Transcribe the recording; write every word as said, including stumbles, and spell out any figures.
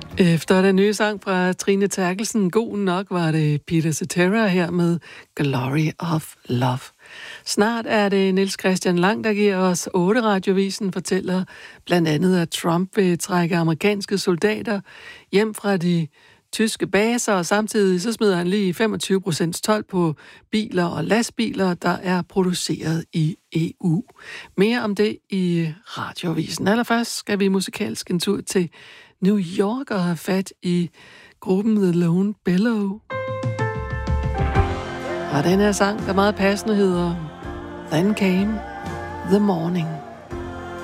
Efter den nye sang fra Trine Terkelsen, god nok, var det Peter Cetera her med Glory of Love. Snart er det Niels Christian Lang, der giver os otte radiovisen, fortæller blandt andet, at Trump vil trække amerikanske soldater hjem fra de tyske baser, og samtidig så smider han lige femogtyve procent told på biler og lastbiler, der er produceret i E U. Mere om det i radiovisen. Allerførst skal vi musikalsk en tur til New York og have fat i gruppen The Lone Bellow. Og den her sang, der meget passende hedder Then Came the Morning.